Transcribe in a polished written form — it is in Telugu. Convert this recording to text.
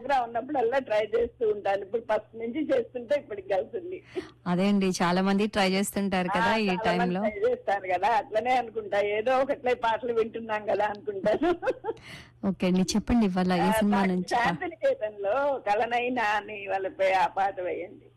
ఆసరా ఉన్నప్పుడల్లా ట్రై చేస్తూ ఉంటాను. ఇప్పుడు ఫస్ట్ నుంచి చేస్తుంటే ఇప్పటికి వెళ్తుంది. అదే అండి, చాలా మంది ట్రై చేస్తుంటారు కదా ఈ చాలా మంది టైంలో. ట్రై చేస్తాను కదా, అట్లనే అనుకుంటా. ఏదో ఒకట్లే పాటలు వింటున్నాం కదా అనుకుంటాను. ఓకే అండి, చెప్పండి ఇవాళ ఏ సినిమా నాకు నుంచి శాంతినికేతన్లో కలనైనా అని వాళ్ళపై ఆ పాట వేయండి.